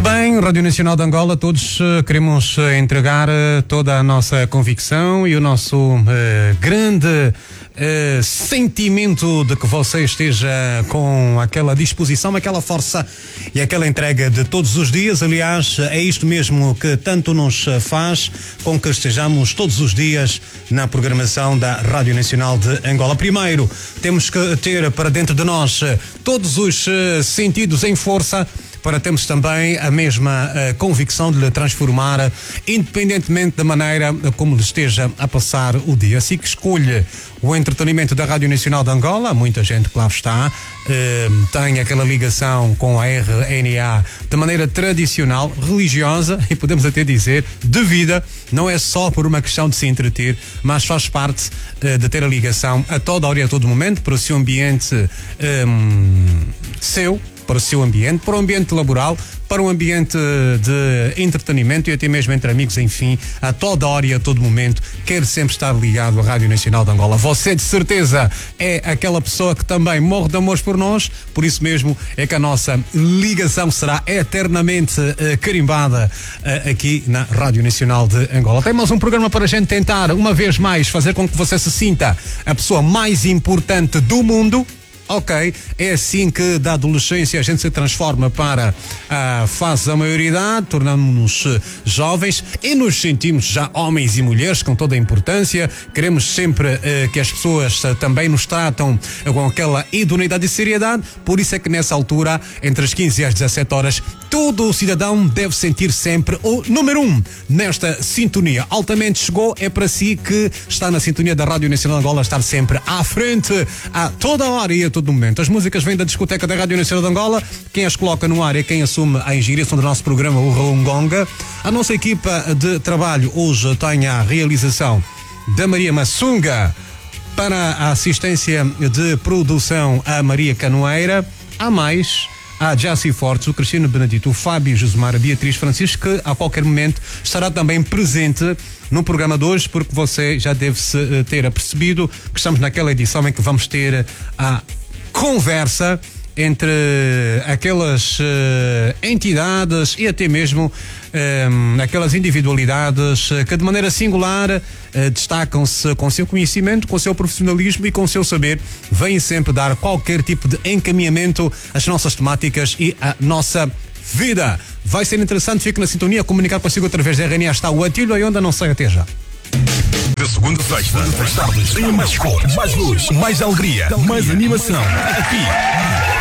bem, Rádio Nacional de Angola, todos queremos entregar toda a nossa convicção e o nosso grande sentimento de que você esteja com aquela disposição, aquela força e aquela entrega de todos os dias. Aliás, é isto mesmo que tanto nos faz com que estejamos todos os dias na programação da Rádio Nacional de Angola. Primeiro, temos que ter para dentro de nós todos os sentidos em força para termos também a mesma convicção de lhe transformar, independentemente da maneira como lhe esteja a passar o dia. Assim que escolhe o entretenimento da Rádio Nacional de Angola, muita gente que lá está, tem aquela ligação com a RNA de maneira tradicional, religiosa e podemos até dizer de vida. Não é só por uma questão de se entreter, mas faz parte de ter a ligação a toda hora e a todo momento para o seu ambiente seu, para o seu ambiente, para o ambiente laboral, para o ambiente de entretenimento e até mesmo entre amigos, enfim, a toda hora e a todo momento, quer sempre estar ligado à Rádio Nacional de Angola. Você, de certeza, é aquela pessoa que também morre de amor por nós, por isso mesmo é que a nossa ligação será eternamente carimbada aqui na Rádio Nacional de Angola. Temos um programa para a gente tentar, uma vez mais, fazer com que você se sinta a pessoa mais importante do mundo. Ok, é assim que da adolescência a gente se transforma para a fase da maioridade, tornamos-nos jovens e nos sentimos já homens e mulheres com toda a importância. Queremos sempre que as pessoas também nos tratam com aquela idoneidade e seriedade, por isso é que nessa altura, entre as 15 e as 17 horas, todo o cidadão deve sentir sempre o número 1 nesta sintonia. Altamente chegou, é para si que está na sintonia da Rádio Nacional de Angola, estar sempre à frente, a toda hora e a todo momento. As músicas vêm da discoteca da Rádio Nacional de Angola, quem as coloca no ar é quem assume a engenharia do nosso programa, o Rolongonga. A nossa equipa de trabalho hoje tem a realização da Maria Massunga, para a assistência de produção a Maria Canoeira, a mais a Jaci Fortes, o Cristiano Benedito, o Fábio Josemar, a Beatriz Francisco, que a qualquer momento estará também presente no programa de hoje, porque você já deve-se ter apercebido que estamos naquela edição em que vamos ter a conversa entre aquelas entidades e até mesmo aquelas individualidades que de maneira singular destacam-se com seu conhecimento, com seu profissionalismo e com seu saber, vêm sempre dar qualquer tipo de encaminhamento às nossas temáticas e à nossa vida. Vai ser interessante, fique na sintonia, comunicar consigo através da RNA. Está o Atílio e onda, não sei até já. De segunda a sexta, tem mais cor, mais luz, mais alegria, mais animação. Aqui.